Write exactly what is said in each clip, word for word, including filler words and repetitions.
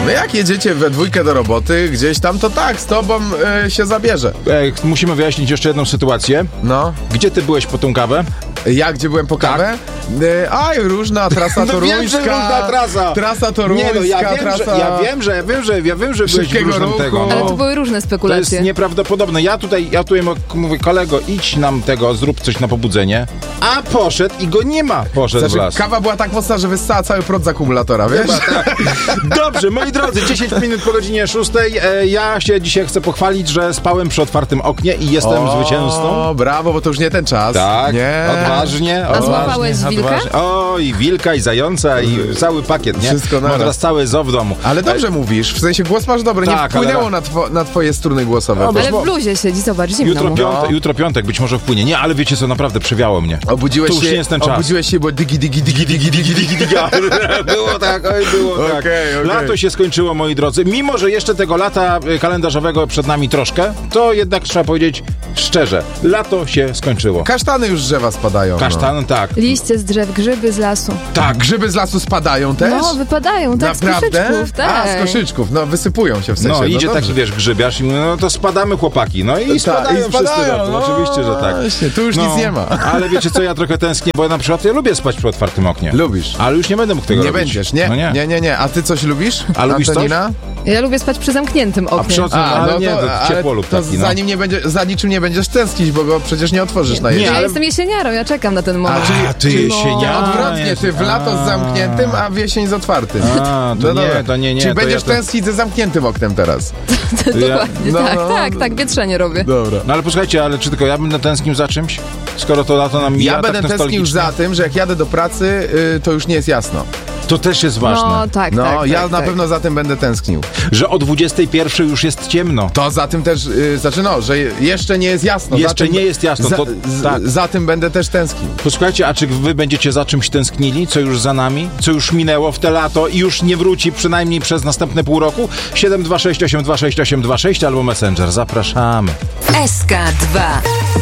No jak jedziecie we dwójkę do roboty, gdzieś tam, to tak, z tobą y, się zabierze. Ej, musimy wyjaśnić jeszcze jedną sytuację. No. Gdzie ty byłeś po tą kawę? Ja gdzie byłem po kawę? Tak. Y, aj, różna trasa no toruńska. Wiem, że różna trasa. Trasa toruńska, Nie no, ja wiem, trasa... że, ja wiem, że, ja wiem, że, ja wiem, że byłeś w różnym tego. Ale to były różne spekulacje. To jest nieprawdopodobne. Ja tutaj, ja tutaj mówię, kolego, idź nam tego, zrób coś na pobudzenie. A poszedł i go nie ma. Poszedł Znaczy, w las. kawa była tak mocna, że wyssała cały prąd z akumulatora, wiesz? Chyba, tak. Dobrze, moi drodzy, dziesięć minut po godzinie szóstej. E, ja się dzisiaj chcę pochwalić, że spałem przy otwartym oknie i jestem o, zwycięzcą. O, brawo, bo to już nie ten czas. Tak, nie. odważnie. A odważnie, złapałeś wilka? odważnie. O, i wilka, i zająca, i cały pakiet, nie? Wszystko naraz. Mam teraz cały zoo w domu. Ale dobrze mówisz, w sensie głos masz dobry, Tak, nie wpłynęło ale- na, two, na twoje struny głosowe. No, Ale bo- w bluzie siedzi, zobacz, zimno Jutro, mu. piąte, No. jutro piątek, być może wpłynie. Nie, ale wiecie co, naprawdę przewiało mnie. Obudziłeś To już się, nie jest ten czas. Obudziłeś się, bo digi, digi, digi, digi, digi, digi, digi. Było tak, oj, było tak. Okej, okej. Lato się skończyło, moi drodzy. Mimo, że jeszcze tego lata y, kalendarzowego przed nami troszkę, to jednak trzeba powiedzieć szczerze, lato się skończyło. Kasztany już z drzewa spadają. Kasztan, tak. Liście z drzew, grzyby z lasu. No. Tak, grzyby z lasu spadają też? No, wypadają, tak, Naprawdę? z koszyczków, tak. A, z koszyczków, no wysypują się w sensie. No idzie dobrze. taki, wiesz, grzybiarz i mówi, no to spadamy chłopaki. No i Ta, spadają, i spadają, wszyscy na to. no, Oczywiście, że tak. Właśnie, tu już No, nic nie ma. Ale wiecie co, ja trochę tęsknię, bo ja na przykład ja lubię spać przy otwartym oknie. Lubisz. Ale już nie będę mógł tego Nie robić. będziesz, nie? No nie. nie, nie, nie. A ty coś lubisz? A lubisz Antonina? Ja lubię spać przy zamkniętym A oknie. przy otwartym, ale no nie, to ale ciepłolub to taki, no. za nim nie będzie, za niczym nie będziesz tęsknić, bo go przecież nie otworzysz na Nie, jesień. Ja ale- jestem jesieniarą, ja czekam na ten moment. A, ty Czyli jesieniara odwrotnie, ty w lato z zamkniętym, a w jesień z otwartym. A, to nie, dobra. to nie, nie, Czyli to będziesz ja to- tęsknić ze zamkniętym oknem teraz. Dokładnie, no, tak, no, tak, no. tak, wietrzenie robię. Dobra. No ale posłuchajcie, ale czy tylko ja będę tęsknił za czymś? Skoro to lato nam mija Ja będę tak tęsknił nostalgicznie? za tym, że jak jadę do pracy, y, to już nie jest jasno. To też jest ważne. No tak, No, tak, ja tak, na tak. pewno za tym będę tęsknił. Że o dwudziestej pierwszej już jest ciemno. To za tym też, y, znaczy no, że jeszcze nie jest jasno. Jeszcze za tym, nie jest jasno, Za, to- z, tak. za tym będę też tęsknił. Posłuchajcie, a czy wy będziecie za czymś tęsknili, co już za nami, co już minęło w te lato i już nie wróci przynajmniej przez następne pół roku? siedem dwa sześć osiem dwa sześć osiem dwa sześć albo Messenger. Zapraszamy. S K dwa.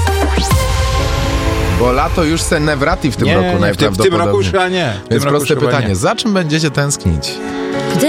Bo lato już se ne wrati w tym Nie, roku nie, w tym, w najprawdopodobniej. tym roku już chyba nie. W tym Więc roku proste już chyba pytanie, nie. za czym będziecie tęsknić?